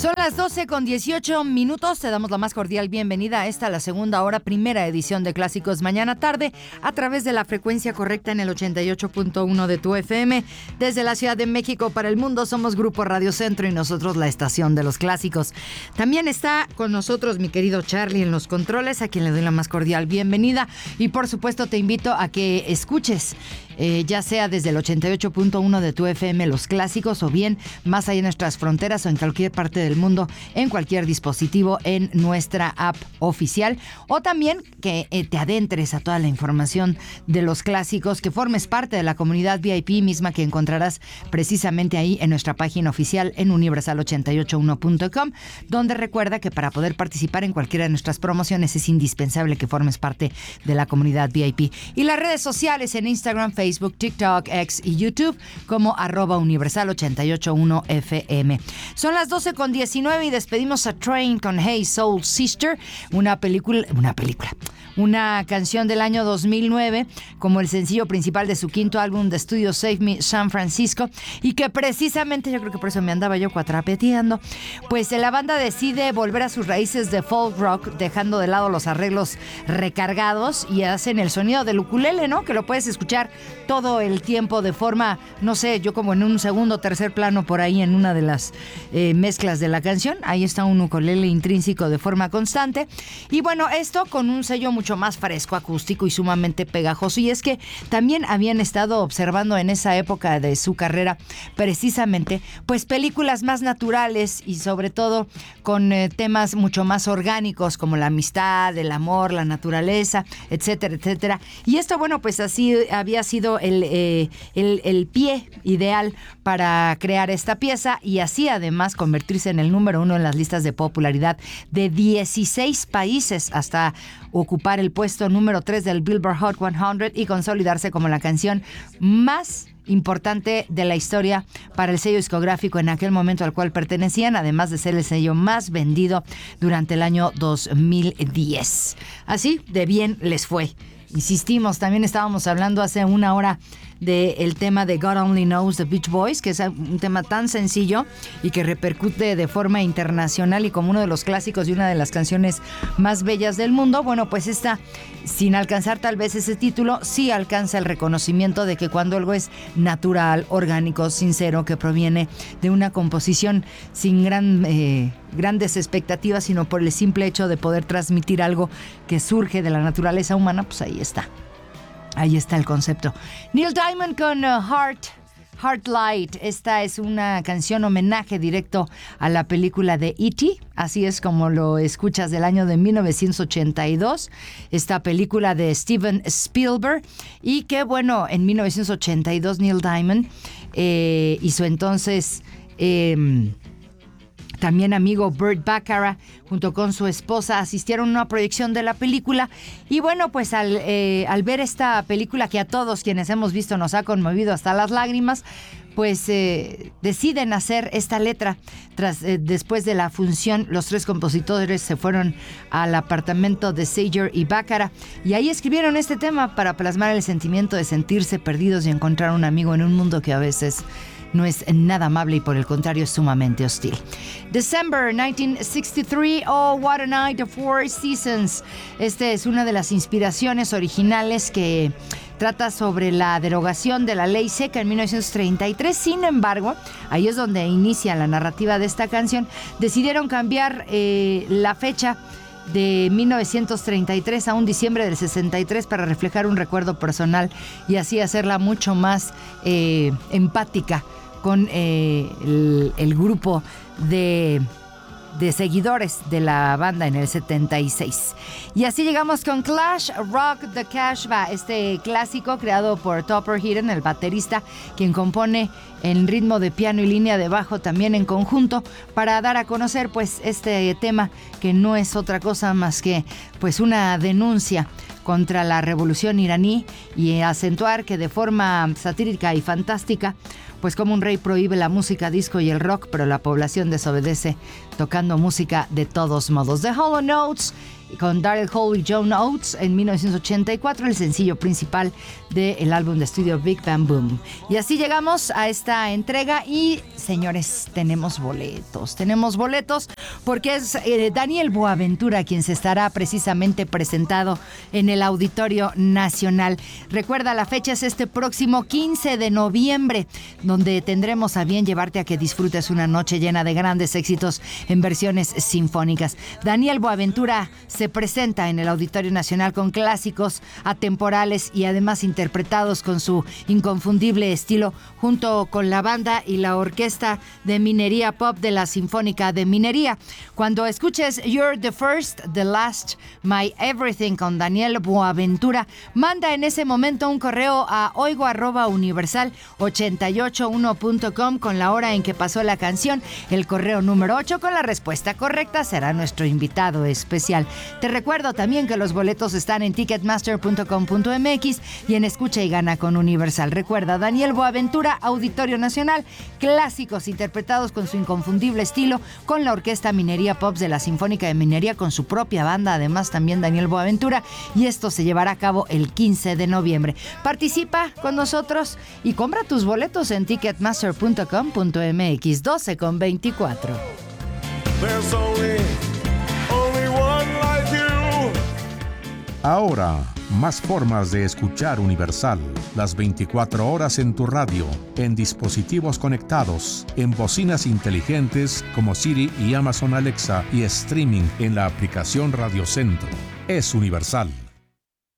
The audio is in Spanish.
Son las 12:18. Te damos la más cordial bienvenida a esta, la segunda hora, primera edición de Clásicos Mañana Tarde, a través de la frecuencia correcta en el 88.1 de tu FM. Desde la Ciudad de México para el mundo somos Grupo Radio Centro y nosotros la estación de los clásicos. También está con nosotros mi querido Charlie en los controles, a quien le doy la más cordial bienvenida. Y por supuesto te invito a que escuches, ya sea desde el 88.1 de tu FM los clásicos, o bien más allá de nuestras fronteras o en cualquier parte del mundo, en cualquier dispositivo, en nuestra app oficial, o también que te adentres a toda la información de los clásicos, que formes parte de la comunidad VIP misma que encontrarás precisamente ahí en nuestra página oficial en universal881.com, donde recuerda que para poder participar en cualquiera de nuestras promociones es indispensable que formes parte de la comunidad VIP. Y las redes sociales en Instagram, Facebook, TikTok, X y YouTube como @universal881fm. Son las 12:19 y despedimos a Train con Hey Soul Sister, una canción del año 2009 como el sencillo principal de su quinto álbum de estudio Save Me San Francisco, y que precisamente, yo creo que por eso me andaba yo cuatrapeteando, pues la banda decide volver a sus raíces de folk rock, dejando de lado los arreglos recargados, y hacen el sonido del ukulele, ¿no? Que lo puedes escuchar todo el tiempo de forma, no sé, yo como en un segundo o tercer plano por ahí en una de las mezclas de la canción. Ahí está un ukulele intrínseco de forma constante. Y bueno, esto con un sello mucho más fresco, acústico y sumamente pegajoso. Y es que también habían estado observando en esa época de su carrera precisamente pues películas más naturales y sobre todo con temas mucho más orgánicos como la amistad, el amor, la naturaleza, etcétera, etcétera. Y esto, bueno, pues así había sido el pie ideal para crear esta pieza, y así además convertirse en el número uno en las listas de popularidad de 16 países hasta ocupar el puesto número 3 del Billboard Hot 100 y consolidarse como la canción más importante de la historia para el sello discográfico en aquel momento al cual pertenecían, además de ser el sello más vendido durante el año 2010. Así de bien les fue. Insistimos, también estábamos hablando hace una hora del tema de God Only Knows de Beach Boys, que es un tema tan sencillo y que repercute de forma internacional y como uno de los clásicos y una de las canciones más bellas del mundo. Bueno, pues esta, sin alcanzar tal vez ese título, sí alcanza el reconocimiento de que cuando algo es natural, orgánico, sincero, que proviene de una composición sin grandes expectativas, sino por el simple hecho de poder transmitir algo que surge de la naturaleza humana, pues ahí está. Ahí está el concepto. Neil Diamond con Heartlight. Esta es una canción homenaje directo a la película de E.T., así es como lo escuchas, del año de 1982. Esta película de Steven Spielberg, y que bueno, en 1982 Neil Diamond y su entonces también amigo Burt Bacharach, junto con su esposa, asistieron a una proyección de la película. Y bueno, pues al ver esta película que a todos quienes hemos visto nos ha conmovido hasta las lágrimas, pues deciden hacer esta letra. Después de la función, los tres compositores se fueron al apartamento de Sager y Bacharach, y ahí escribieron este tema para plasmar el sentimiento de sentirse perdidos y encontrar un amigo en un mundo que a veces no es nada amable y por el contrario es sumamente hostil. December 1963, Oh What a Night of Four Seasons. Esta es una de las inspiraciones originales que trata sobre la derogación de la ley seca en 1933. Sin embargo, ahí es donde inicia la narrativa de esta canción. Decidieron cambiar la fecha de 1933 a un diciembre del 63 para reflejar un recuerdo personal y así hacerla mucho más empática con el grupo de seguidores de la banda en el 76. Y así llegamos con Clash, Rock the Casbah, este clásico creado por Topper Heaton, el baterista, quien compone en ritmo de piano y línea de bajo también en conjunto, para dar a conocer pues este tema que no es otra cosa más que pues una denuncia contra la revolución iraní, y acentuar que de forma satírica y fantástica pues como un rey prohíbe la música disco y el rock, pero la población desobedece tocando música de todos modos. The Hollow Notes con Daryl Hall y John Oates en 1984, el sencillo principal del álbum de estudio Big Bang Boom. Y así llegamos a esta entrega y, señores, tenemos boletos porque es Daniel Boaventura quien se estará precisamente presentado en el Auditorio Nacional. Recuerda, la fecha es este próximo 15 de noviembre, donde tendremos a bien llevarte a que disfrutes una noche llena de grandes éxitos en versiones sinfónicas. Daniel Boaventura se presenta en el Auditorio Nacional con clásicos atemporales y además interpretados con su inconfundible estilo, junto con la banda y la orquesta de Minería Pop de la Sinfónica de Minería. Cuando escuches You're the First, the Last, My Everything con Daniel Boaventura, manda en ese momento un correo a oigo@universal881.com con la hora en que pasó la canción, el correo número 8 con la respuesta correcta será nuestro invitado especial. Te recuerdo también que los boletos están en ticketmaster.com.mx y en Escucha y Gana con Universal. Recuerda, Daniel Boaventura, Auditorio Nacional, clásicos interpretados con su inconfundible estilo, con la orquesta Minería Pop de la Sinfónica de Minería, con su propia banda, además también Daniel Boaventura, y esto se llevará a cabo el 15 de noviembre. Participa con nosotros y compra tus boletos en ticketmaster.com.mx. 12:24. Ahora, más formas de escuchar Universal. Las 24 horas en tu radio, en dispositivos conectados, en bocinas inteligentes como Siri y Amazon Alexa y streaming en la aplicación Radio Centro. Es Universal.